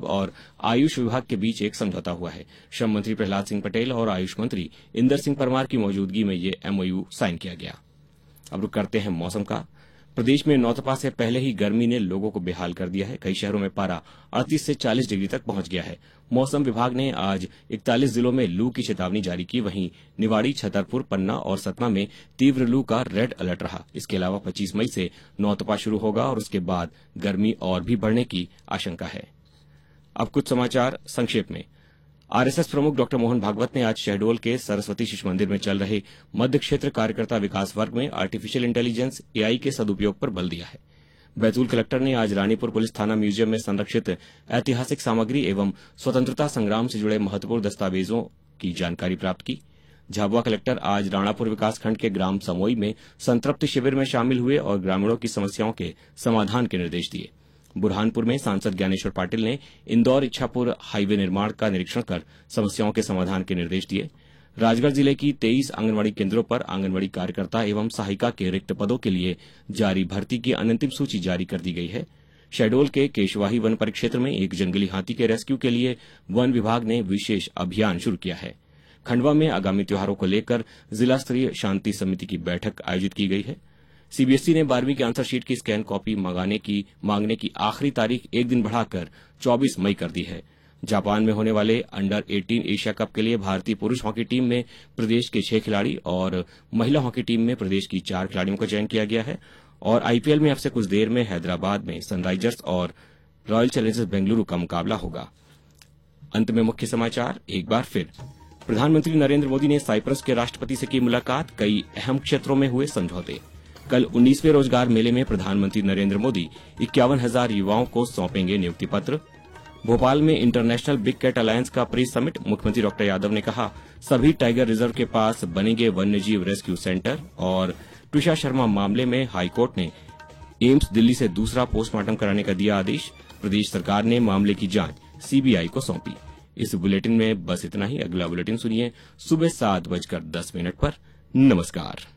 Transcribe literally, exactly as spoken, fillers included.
और आयुष विभाग के बीच एक समझौता हुआ है। श्रम मंत्री प्रहलाद सिंह पटेल और आयुष मंत्री इंदर सिंह परमार की मौजूदगी में ये एमओयू साइन किया गया। अब रुक करते हैं मौसम का। प्रदेश में नौतपा से पहले ही गर्मी ने लोगों को बेहाल कर दिया है। कई शहरों में पारा अड़तीस से चालीस डिग्री तक पहुंच गया है। मौसम विभाग ने आज इकतालीस जिलों में लू की चेतावनी जारी की। वहीं निवाड़ी, छतरपुर, पन्ना और सतना में तीव्र लू का रेड अलर्ट रहा। इसके अलावा पच्चीस मई से नौतपा शुरू होगा और उसके बाद गर्मी और भी बढ़ने की आशंका है। अब कुछ समाचार संक्षेप में। आरएसएस प्रमुख डॉक्टर मोहन भागवत ने आज शहडोल के सरस्वती शिशु मंदिर में चल रहे मध्य क्षेत्र कार्यकर्ता विकास वर्ग में आर्टिफिशियल इंटेलिजेंस एआई के सदुपयोग पर बल दिया है। बैतूल कलेक्टर ने आज रानीपुर पुलिस थाना म्यूजियम में संरक्षित ऐतिहासिक सामग्री एवं स्वतंत्रता संग्राम से जुड़े महत्वपूर्ण दस्तावेजों की जानकारी प्राप्त की। झाबुआ कलेक्टर आज राणापुर विकासखंड के ग्राम समोई में संतृप्ति शिविर में शामिल हुए और ग्रामीणों की समस्याओं के समाधान के निर्देश दिए। बुरहानपुर में सांसद ज्ञानेश्वर पाटिल ने इंदौर इच्छापुर हाईवे निर्माण का निरीक्षण कर समस्याओं के समाधान के निर्देश दिए। राजगढ़ जिले की तेईस आंगनबाड़ी केंद्रों पर आंगनबाड़ी कार्यकर्ता एवं सहायिका के रिक्त पदों के लिए जारी भर्ती की अंतिम सूची जारी कर दी गई है। शहडोल के केशवाही वन परिक्षेत्र में एक जंगली हाथी के रेस्क्यू के लिए वन विभाग ने विशेष अभियान शुरू किया है। खंडवा में आगामी त्योहारों को लेकर जिला स्तरीय शांति समिति की बैठक आयोजित की गई है। सीबीएसई ने बारहवीं की आंसर शीट की स्कैन कॉपी मंगाने की मांगने की आखिरी तारीख एक दिन बढ़ाकर चौबीस मई कर दी है। जापान में होने वाले अंडर अठारह एशिया कप के लिए भारतीय पुरुष हॉकी टीम में प्रदेश के छह खिलाड़ी और महिला हॉकी टीम में प्रदेश की चार खिलाड़ियों का चयन किया गया है। और आईपीएल में अब से कुछ देर में हैदराबाद में सनराइजर्स और रॉयल चैलेंजर्स बेंगलुरु का मुकाबला होगा। अंत में मुख्य समाचार एक बार फिर। प्रधानमंत्री नरेंद्र मोदी ने साइप्रस के राष्ट्रपति से की मुलाकात। कई अहम क्षेत्रों में हुए समझौते। कल उन्नीसवें रोजगार मेले में प्रधानमंत्री नरेंद्र मोदी इक्यावन हजार युवाओं को सौंपेंगे नियुक्ति पत्र। भोपाल में इंटरनेशनल बिग कैट अलायंस का प्री समिट। मुख्यमंत्री डॉक्टर यादव ने कहा सभी टाइगर रिजर्व के पास बनेंगे वन्यजीव रेस्क्यू सेंटर। और ट्विशा शर्मा मामले में हाईकोर्ट ने एम्स दिल्ली से दूसरा पोस्टमार्टम कराने का दिया आदेश। प्रदेश सरकार ने मामले की जांच सीबीआई को सौंपी। इस बुलेटिन में बस इतना ही। अगला बुलेटिन सुनिए सुबह सात बजकर दस मिनट पर। नमस्कार।